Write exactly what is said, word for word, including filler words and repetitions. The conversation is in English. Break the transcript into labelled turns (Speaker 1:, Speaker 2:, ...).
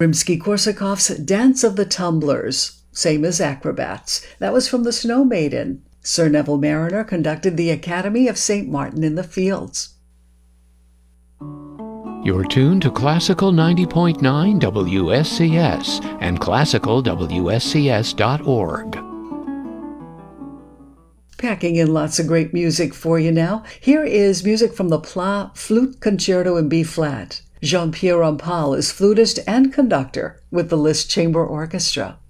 Speaker 1: Rimsky-Korsakov's Dance of the Tumblers, same as Acrobats. That was from The Snow Maiden. Sir Neville Marriner conducted the Academy of Saint Martin in the Fields.
Speaker 2: You're tuned to Classical ninety point nine W S C S and classical W S C S dot org.
Speaker 1: Packing in lots of great music for you now. Here is music from the Pla Flute Concerto in B-flat. Jean-Pierre Rampal is flutist and conductor with the Liszt Chamber Orchestra.